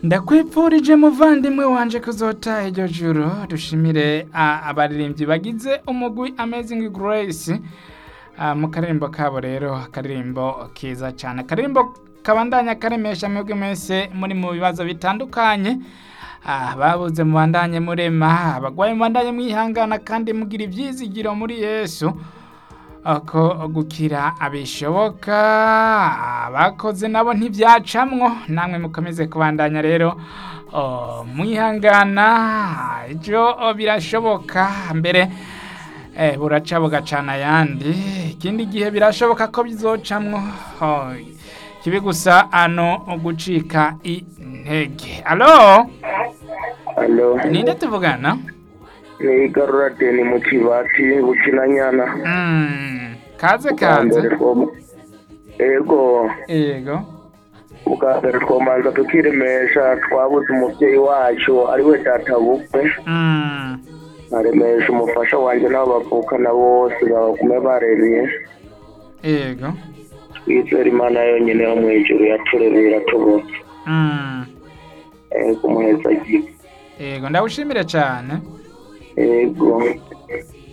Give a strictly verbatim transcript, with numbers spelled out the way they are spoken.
Ndakwipfurije muvandimwe wanje kuzota iryo juru dushimire ah, abaririmbyi bagize umugwi Amazing Grace ah, mu karirimbo kabo rero akaririmbo kiza cyane akaririmbo kabandanya karemesha mwebwe mwese muri mu bibazo bitandukanye ah, babuze mubandanye murema abagwaye mubandanye mwihangana kandi mugira ivyizigiro muri Yesu ako gukira abishoboka abakoze nabo ntivyacamwo namwe mukomeze kubandanya rero oh, mwihangana ivyo birashoboka mbere eh, buracaboga cane ayandi ikindi gihe birashoboka ko bizocamwo oh, kibi gusa ano gucika intege. Alo Alo, ninde tuvugana? ni Garura Deni mu Kibati Bukinanyana. Mm, kaze kaze. Ego, Ego. ubwa mbere twomanza tukiremesha twabuze umuvyeyi wacu ari we data bukwe. Mm. Aremesha umufasha wanje n'abo bavukana bose bagume baremye. Ego. Twizera Imana yonyene yo mw'ijuru yaturerera tubose. Mm. Ego muheza gihe. Ego ndawushimire cyane. Ego.